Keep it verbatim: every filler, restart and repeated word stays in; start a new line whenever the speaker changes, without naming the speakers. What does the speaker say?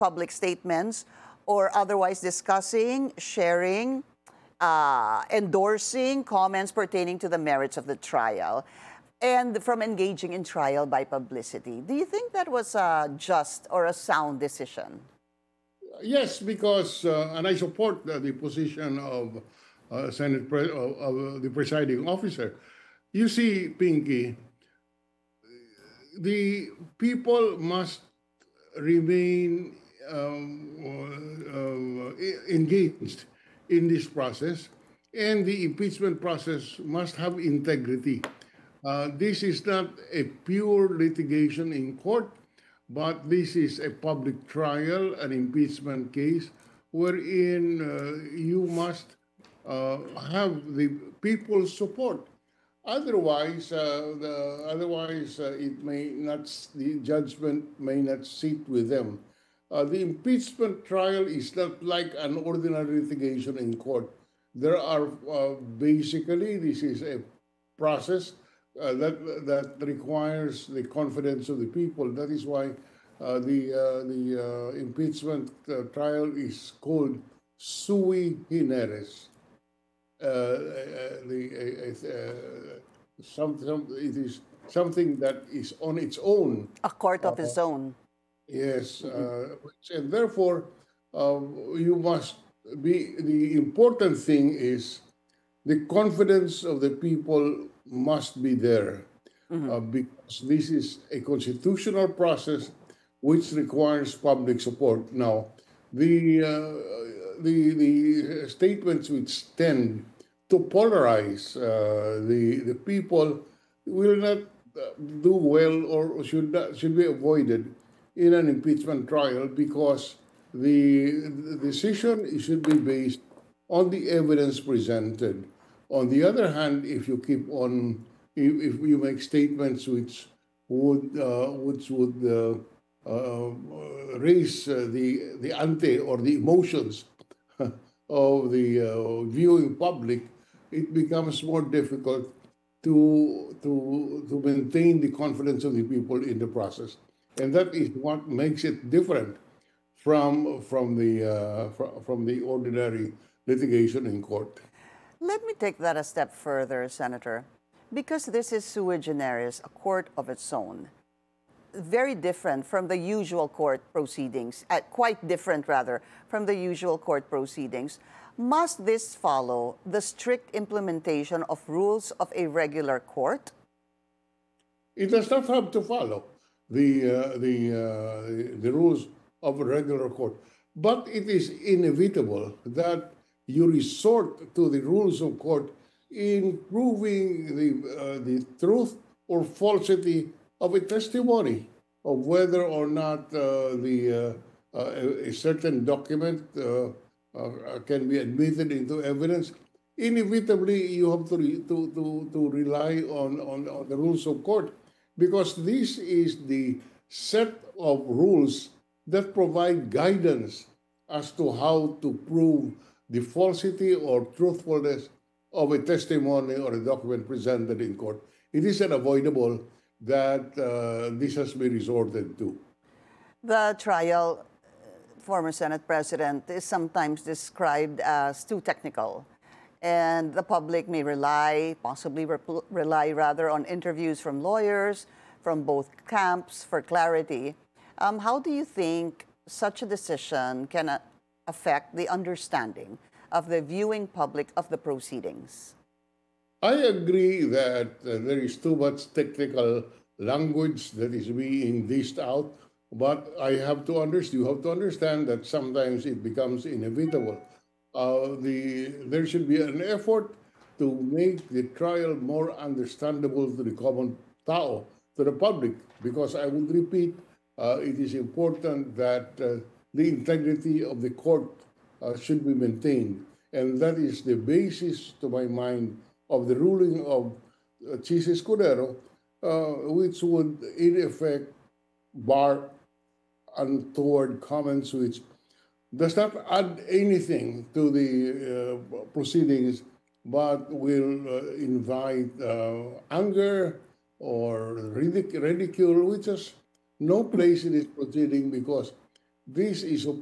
public statements or otherwise discussing, sharing, uh, endorsing comments pertaining to the merits of the trial, and from engaging in trial by publicity. Do you think that was a just or a sound decision?
Yes, because, uh, and I support uh, the position of uh, Senate Pre- of, of the presiding officer. You see, Pinky, the people must remain um, uh, um, e- engaged in this process, and the impeachment process must have integrity. Uh, this is not a pure litigation in court, but this is a public trial, an impeachment case, wherein uh, you must uh, have the people's support. Otherwise, uh, the, otherwise uh, it may not, the judgment may not sit with them. Uh, the impeachment trial is not like an ordinary litigation in court. There are uh, basically, this is a process uh, that that requires the confidence of the people. That is why uh, the uh, the uh, impeachment uh, trial is called sui generis. Uh, uh, the uh, uh, some, some it is something that is on its own.
A court
Uh,
of its own.
yes, uh, and therefore um, you must be. The important thing is the confidence of the people must be there uh, because this is a constitutional process which requires public support. Now, the uh, the the statements which tend to polarize uh, the the people will not uh, do well or should not, should be avoided in an impeachment trial because the, the decision should be based on the evidence presented. On the other hand, if you keep on, if, if you make statements which would uh, which would uh, uh, raise uh, the the ante or the emotions of the uh, viewing public, it becomes more difficult to to to maintain the confidence of the people in the process, and that is what makes it different from from the uh, fr- from the ordinary litigation in court.
Let me take that a step further, Senator. Because this is sui generis, a court of its own, very different from the usual court proceedings, uh, quite different rather from the usual court proceedings. Must this follow the strict implementation of rules of a regular court?
It does not have to follow the uh, the, uh, the the rules of a regular court, but it is inevitable that you resort to the rules of court in proving the uh, the truth or falsity of a testimony of whether or not uh, the uh, uh, a, a certain document uh, uh, can be admitted into evidence. Inevitably, you have to re, to, to, to rely on, on, on the rules of court because this is the set of rules that provide guidance as to how to prove the falsity or truthfulness of a testimony or a document presented in court. It is unavoidable that uh, this has been resorted to.
The trial, former Senate President, is sometimes described as too technical. And the public may rely, possibly rep- rely rather, on interviews from lawyers from both camps for clarity. Um, how do you think such a decision can uh, affect the understanding of the viewing public of the proceedings?
I agree that uh, there is too much technical language that is being dished out, but I have to understand. You have to understand that sometimes it becomes inevitable. Uh, the there should be an effort to make the trial more understandable to the common tao, to the public, because I would repeat, uh, it is important that uh, the integrity of the court uh, should be maintained. And that is the basis, to my mind, of the ruling of uh, Chis Escudero, uh, which would, in effect, bar untoward comments which does not add anything to the uh, proceedings, but will uh, invite uh, anger or ridic- ridicule, which has no place in this proceeding because this is